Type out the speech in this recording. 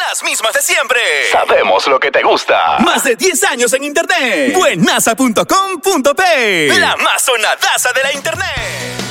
Las mismas de siempre. Sabemos lo que te gusta. Más de 10 años en internet. Buenaza.com.p. La más sonadaza de la internet.